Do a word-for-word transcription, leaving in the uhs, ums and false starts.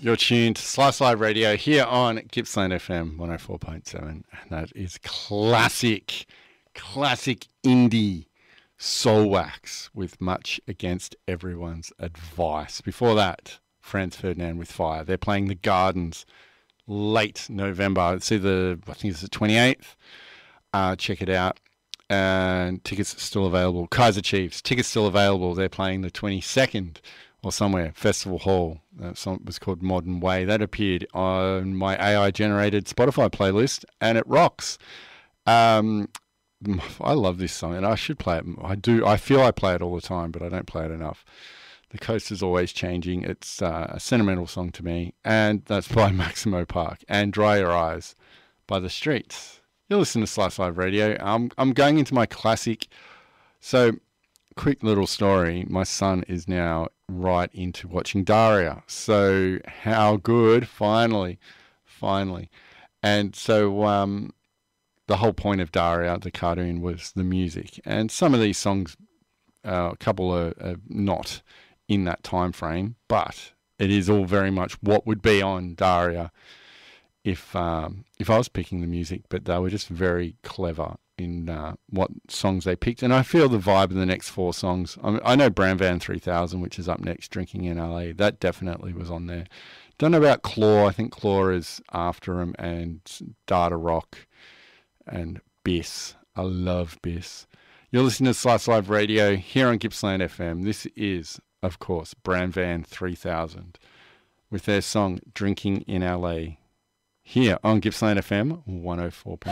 You're tuned to Slice Live Radio here on Gippsland F M one oh four point seven. And that is classic, classic indie soul wax with Much Against Everyone's Advice. Before that, Franz Ferdinand with Fire. They're playing the Gardens late November. It's either, I think it's the twenty-eighth. Uh, check it out. And tickets are still available. Kaiser Chiefs, tickets still available. They're playing the twenty-second or somewhere, Festival Hall. That song was called Modern Way. That appeared on my A I-generated Spotify playlist, and it rocks. Um, I love this song, and I should play it. I do. I feel I play it all the time, but I don't play it enough. The Coast is Always Changing. It's uh, a sentimental song to me, and that's by Maximo Park. And Dry Your Eyes by The Streets. You're listening to Slice Live Radio. I'm, I'm going into my classic. So, quick little story. My son is now right into watching Daria. So, how good. Finally. Finally. And so, um, the whole point of Daria, the cartoon, was the music. And some of these songs, uh, a couple are, are not in that time frame, but it is all very much what would be on Daria if um, if I was picking the music. But they were just very clever in uh, what songs they picked. And I feel the vibe of the next four songs. I, mean, I know Bram Van three thousand, which is up next, Drinking in L A. That definitely was on there. Don't know about Claw. I think Claw is after him, and Data Rock and Biss. I love Biss. You're listening to Slice Live Radio here on Gippsland F M. This is, of course, Bram Van three thousand with their song Drinking in L A here on Gippsland F M one oh four point